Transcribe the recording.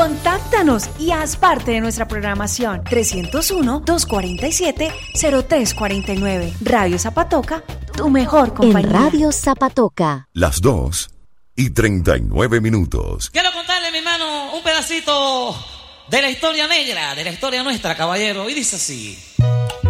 Contáctanos y haz parte de nuestra programación. 301-247-0349. Radio Zapatoca, tu mejor compañía. En Radio Zapatoca. Las 2:39. Quiero contarle, mi hermano, un pedacito de la historia negra, de la historia nuestra, caballero. Y dice así.